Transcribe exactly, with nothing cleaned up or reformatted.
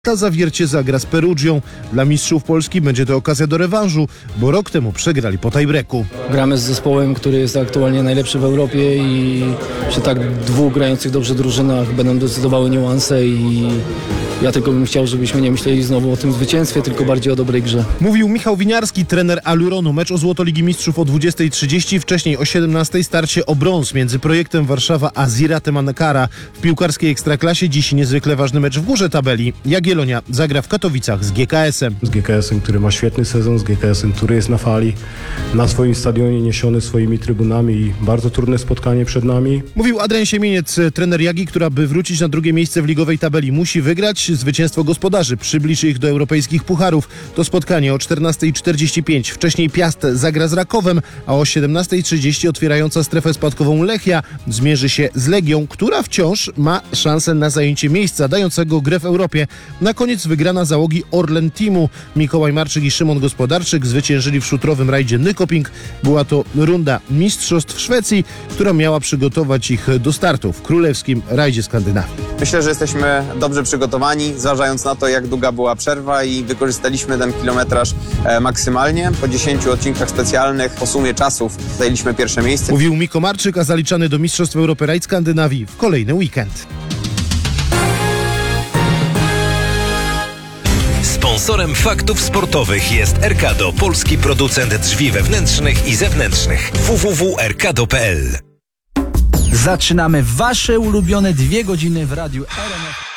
Ta Zawiercie zagra z Perugią. Dla mistrzów Polski będzie to okazja do rewanżu, bo rok temu przegrali po tiebreaku. Gramy z zespołem, który jest aktualnie najlepszy w Europie i przy tak dwóch grających dobrze drużynach będą decydowały niuanse i ja tylko bym chciał, żebyśmy nie myśleli znowu o tym zwycięstwie, tylko bardziej o dobrej grze. Mówił Michał Winiarski, trener Aluronu. Mecz o złoto Ligi Mistrzów o dwudziestej trzydzieści, wcześniej o siedemnastej starcie o brąz między Projektem Warszawa a Ziratem Ankara. W piłkarskiej Ekstraklasie dziś niezwykle ważny mecz w górze tabeli. Jagiellonia zagra w Katowicach z G K S-em. Z G K S-em, który ma świetny sezon, z G K S-em, który jest na fali, na swoim stadionie niesiony swoimi trybunami i bardzo trudne spotkanie przed nami. Mówił Adrian Siemieniec, trener Jagi, która by wrócić na drugie miejsce w ligowej tabeli musi wygrać. Zwycięstwo gospodarzy przybliży ich do europejskich pucharów. To spotkanie o czternastej czterdzieści pięć. Wcześniej Piast zagra z Rakowem, a o siedemnastej trzydzieści otwierająca strefę spadkową Lechia zmierzy się z Legią, która wciąż ma szansę na zajęcie miejsca dającego grę w Europie. Na koniec wygrana załogi Orlen Teamu. Mikołaj Marczyk i Szymon Gospodarczyk zwyciężyli w szutrowym rajdzie Nykoping. Była to runda mistrzostw Szwecji, która miała przygotować ich do startu w królewskim rajdzie Skandynawii. Myślę, że jesteśmy dobrze przygotowani, zważając na to, jak długa była przerwa i wykorzystaliśmy ten kilometraż e, maksymalnie. Po dziesięciu odcinkach specjalnych, po sumie czasów zajęliśmy pierwsze miejsce. Mówił Miko Marczyk, a zaliczany do Mistrzostw Europy rajd Skandynawii w kolejny weekend. Sponsorem faktów sportowych jest Erkado, polski producent drzwi wewnętrznych i zewnętrznych. w w w kropka erkado kropka p l. Zaczynamy wasze ulubione dwie godziny w radiu R M F.